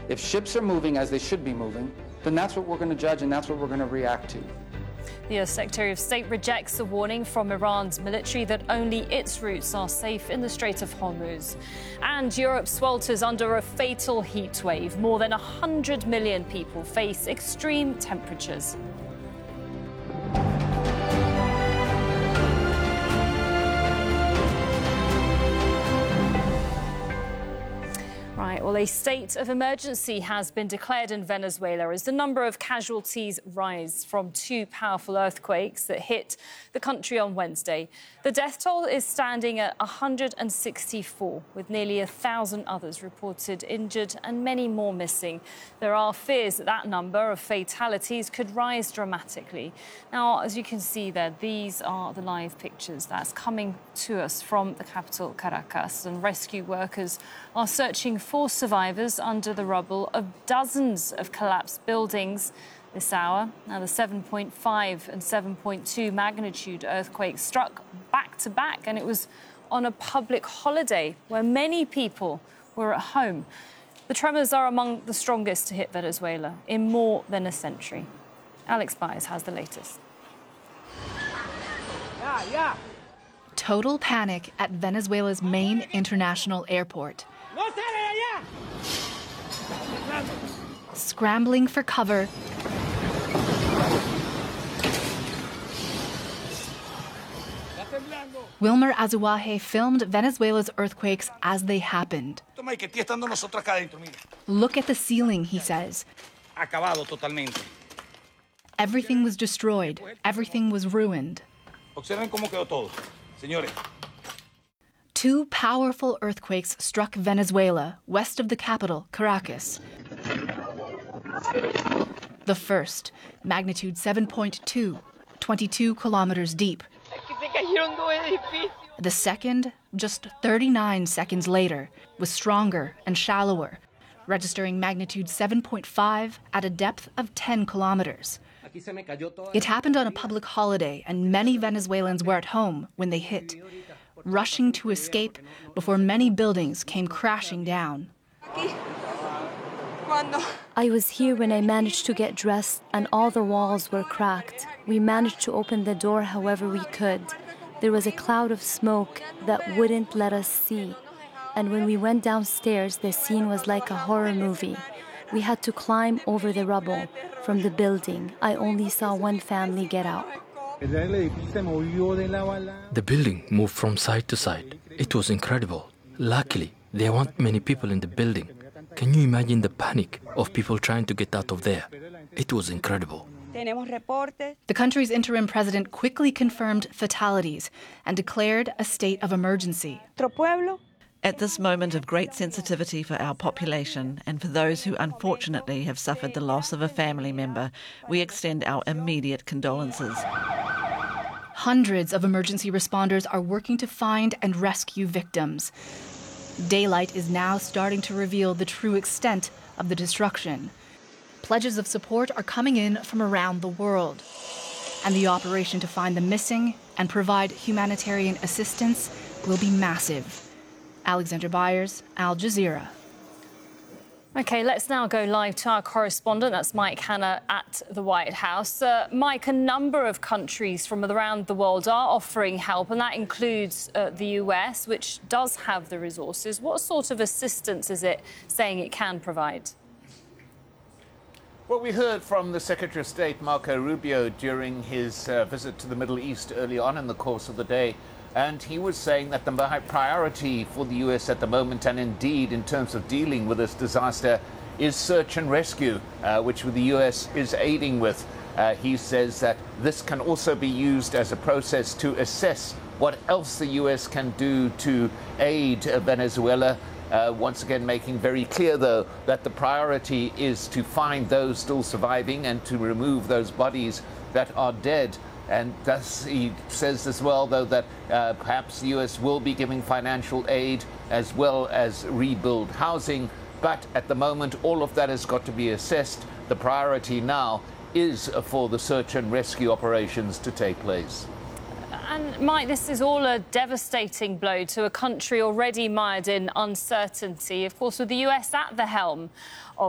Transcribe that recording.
If ships are moving as they should be moving, then that's what we're going to judge and that's what we're going to react to. The US Secretary of State rejects a warning from Iran's military that only its routes are safe in the Strait of Hormuz. And Europe swelters under a fatal heat wave. More than 100 million people face extreme temperatures. Right, well, a state of emergency has been declared in Venezuela as the number of casualties rise from two powerful earthquakes that hit the country on Wednesday. The death toll is standing at 164, with nearly 1,000 others reported injured and many more missing. There are fears that that number of fatalities could rise dramatically. Now, as you can see there, these are the live pictures that's coming to us from the capital, Caracas, and rescue workers are searching for survivors under the rubble of dozens of collapsed buildings this hour. Now, the 7.5 and 7.2 magnitude earthquakes struck back to back, and it was on a public holiday where many people were at home. The tremors are among the strongest to hit Venezuela in more than a century. Alex Byers has the latest. Total panic at Venezuela's main international airport. Scrambling for cover. Wilmer Azuaje filmed Venezuela's earthquakes as they happened. Look at the ceiling, he says. Everything was destroyed. Everything was ruined. Two powerful earthquakes struck Venezuela, west of the capital, Caracas. The first, magnitude 7.2, 22 kilometers deep. The second, just 39 seconds later, was stronger and shallower, registering magnitude 7.5 at a depth of 10 kilometers. It happened on a public holiday, and many Venezuelans were at home when they hit, rushing to escape before many buildings came crashing down. I was here when I managed to get dressed and all the walls were cracked. We managed to open the door however we could. There was a cloud of smoke that wouldn't let us see. And when we went downstairs, the scene was like a horror movie. We had to climb over the rubble from the building. I only saw one family get out. The building moved from side to side. It was incredible. Luckily, there weren't many people in the building. Can you imagine the panic of people trying to get out of there? It was incredible. The country's interim president quickly confirmed fatalities and declared a state of emergency. At this moment of great sensitivity for our population and for those who unfortunately have suffered the loss of a family member, we extend our immediate condolences. Hundreds of emergency responders are working to find and rescue victims. Daylight is now starting to reveal the true extent of the destruction. Pledges of support are coming in from around the world. And the operation to find the missing and provide humanitarian assistance will be massive. Alexandra Byers, Al Jazeera. OK, let's now go live to our correspondent. That's Mike Hanna at the White House. Mike, a number of countries from around the world are offering help, and that includes the US, which does have the resources. What sort of assistance is it saying it can provide? Well, we heard from the Secretary of State, Marco Rubio, during his visit to the Middle East early on in the course of the day. And he was saying that the priority for the U.S. at the moment, and indeed in terms of dealing with this disaster, is search and rescue, which the U.S. is aiding with. He says that this can also be used as a process to assess what else the U.S. can do to aid Venezuela. Once again, making very clear, though, that the priority is to find those still surviving and to remove those bodies that are dead. And thus he says as well, though, that perhaps the U.S. will be giving financial aid as well as rebuild housing. But at the moment, all of that has got to be assessed. The priority now is for the search and rescue operations to take place. And, Mike, this is all a devastating blow to a country already mired in uncertainty, of course, with the US at the helm of